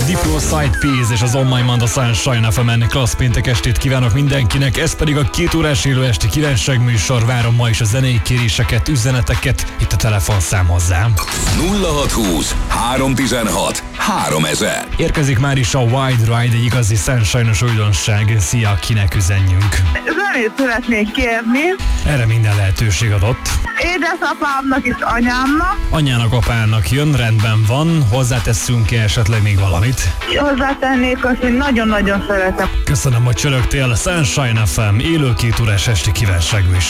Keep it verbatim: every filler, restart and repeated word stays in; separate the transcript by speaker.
Speaker 1: Diplo, Side Peas és az On My Mind a Sunshine ef emen klassz péntek estét kívánok mindenkinek, ez pedig a két órás élő esti kívánság műsor. Várom ma is a zenei kéréseket, üzeneteket, itt a telefonszám hozzám.
Speaker 2: nulla hatszázhúsz háromszáztizenhat háromezer.
Speaker 1: Érkezik már is a Wide Ride, egy igazi Sunshine-os újdonság. Szia, kinek üzenjünk?
Speaker 3: Zenét szeretnék kérni.
Speaker 1: Erre minden lehetőség adott.
Speaker 3: Édesapámnak és anyámnak.
Speaker 1: Anyának, apának jön, rendben van. Hozzátesszünk-e esetleg még valamit?
Speaker 3: Hozzátennék azt, hogy nagyon-nagyon szeretem.
Speaker 1: Köszönöm, hogy csörögtél. Sunshine ef em élő két órás esti kívánság műsor.